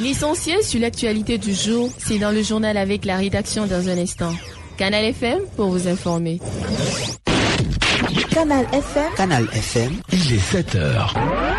L'essentiel sur l'actualité du jour, c'est dans le journal avec la rédaction dans un instant. Canal FM pour vous informer. Canal FM. Canal FM. Il est 7 heures.